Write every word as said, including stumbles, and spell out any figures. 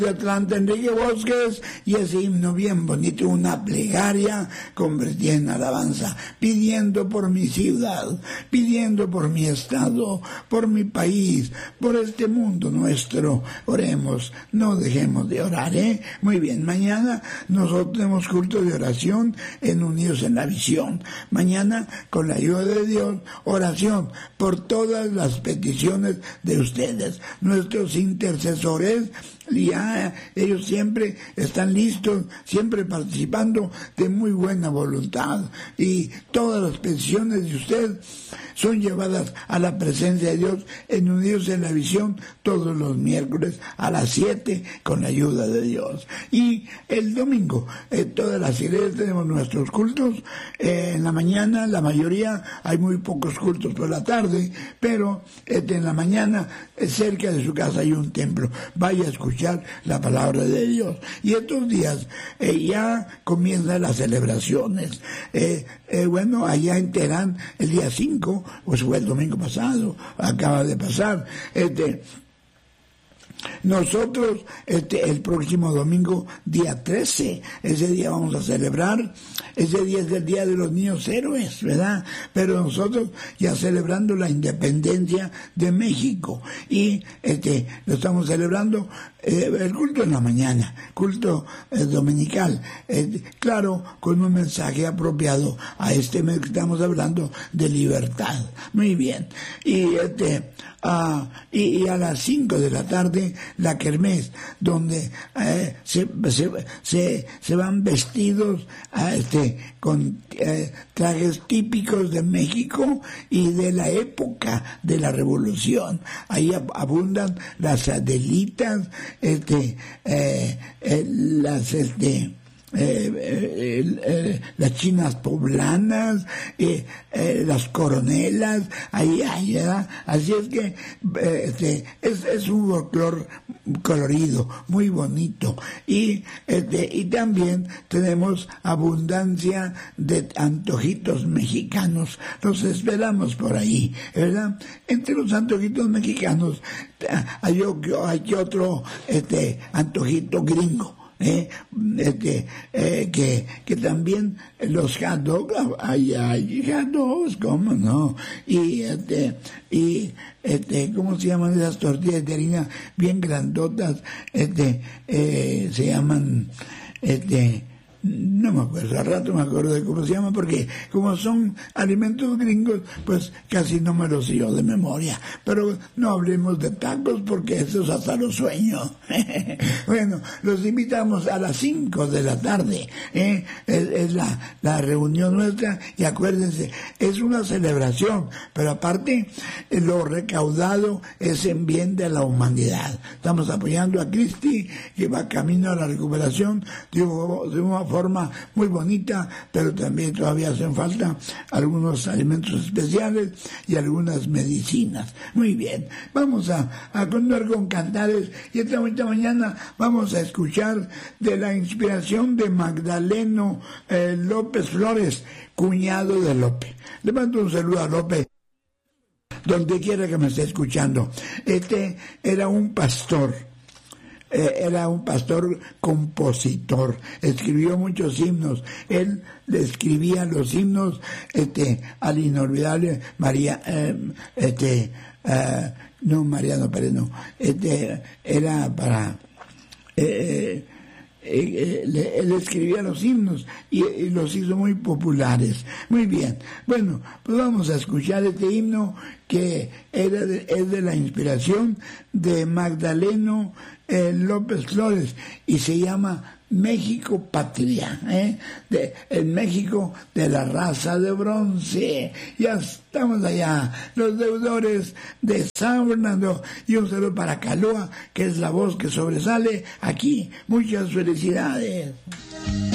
de Atlanta, Enrique Bosques, y ese himno bien bonito, una plegaria convertida en alabanza, pidiendo por mi ciudad, pidiendo por mi estado, por mi país, por este mundo nuestro. Oremos, no dejemos de orar, ¿eh? Muy bien, mañana nosotros tenemos culto de oración en Unidos en la Visión. Mañana, con la ayuda de Dios, oración por todas las peticiones de ustedes, nuestros intercesores. Ya ellos siempre están listos, siempre participando de muy buena voluntad, y todas las peticiones de usted son llevadas a la presencia de Dios en Unidos en la Visión todos los miércoles a las siete con la ayuda de Dios. Y el domingo, en todas las iglesias tenemos nuestros cultos, eh, en la mañana, la mayoría, hay muy pocos cultos por la tarde, pero este, en la mañana, eh, cerca de su casa hay un templo, vaya a escuchar la palabra de Dios. Y estos días eh, ya comienzan las celebraciones. Eh, eh, bueno, allá en Terán, el día cinco, pues fue el domingo pasado, acaba de pasar. Este, Nosotros, este, el próximo domingo, día trece, ese día vamos a celebrar, ese día es el Día de los Niños Héroes, ¿verdad? Pero nosotros ya celebrando la independencia de México, y este, lo estamos celebrando, eh, el culto en la mañana, culto eh, dominical, eh, claro, con un mensaje apropiado a este mes que estamos hablando de libertad. Muy bien. Y este, ah, y, y a las cinco de la tarde, la kermés, donde eh, se, se, se, se van vestidos a este, con eh, trajes típicos de México y de la época de la Revolución. Ahí ab- abundan las adelitas, este, eh, eh, las este, Eh, eh, eh, las chinas poblanas, eh, eh, las coronelas, ahí, allá, así es que eh, este, es, es un folclor colorido, muy bonito, y este, y también tenemos abundancia de antojitos mexicanos, los esperamos por ahí, ¿verdad? Entre los antojitos mexicanos hay, hay otro este antojito gringo. Eh, este, eh, que, que también los hot dogs, hay, hay hot dogs, ¿cómo no? Y, este, y, este, ¿cómo se llaman esas tortillas de harina bien grandotas? Este, eh, se llaman, este, no me acuerdo, al rato me acuerdo de cómo se llama, porque como son alimentos gringos, pues casi no me los sé yo de memoria. Pero no hablemos de tacos, porque eso es hasta los sueños. Bueno, los invitamos a las cinco de la tarde, ¿eh? es, es la, la reunión nuestra, y acuérdense, es una celebración, pero aparte, eh, lo recaudado es en bien de la humanidad. Estamos apoyando a Cristi, que va camino a la recuperación de, de una forma muy bonita, pero también todavía hacen falta algunos alimentos especiales y algunas medicinas. Muy bien, vamos a, a continuar con cantares, y esta, esta mañana vamos a escuchar de la inspiración de Magdaleno eh, López Flores, cuñado de López. Le mando un saludo a López, donde quiera que me esté escuchando. Este era un pastor. Eh, era un pastor compositor, escribió muchos himnos. Él le escribía los himnos este, al inolvidable María, eh, este, eh, no, Mariano Pérez, no, este, era para, eh, eh, eh, él escribía los himnos y, y los hizo muy populares. Muy bien, bueno, pues vamos a escuchar este himno que era de, es de la inspiración de Magdaleno eh, López Flores, y se llama México Patria, ¿eh? de, en México de la raza de bronce. Ya estamos allá, los deudores de San Fernando, y un saludo para Caloa, que es la voz que sobresale aquí. Muchas felicidades.